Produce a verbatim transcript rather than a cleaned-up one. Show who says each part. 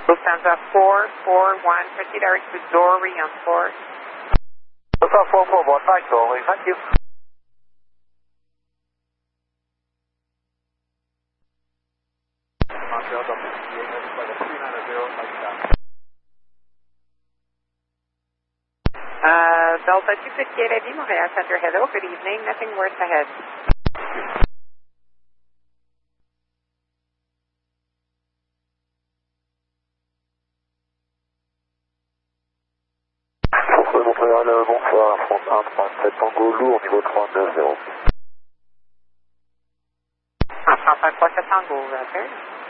Speaker 1: Lufthansa four four one, proceed direct to Dory on four.
Speaker 2: Lufthansa four four one, right, Dory, thank you. Montreal, W C A, that's flight three nine zero, like that.
Speaker 1: Uh, Delta two fifty-eight A B, Montreal Center, hello, good evening, nothing worse ahead.
Speaker 2: Montréal, bonsoir, France un trente-sept Tango lourd, niveau trente-neuf zéro.
Speaker 1: one trente-sept Tango, Roger.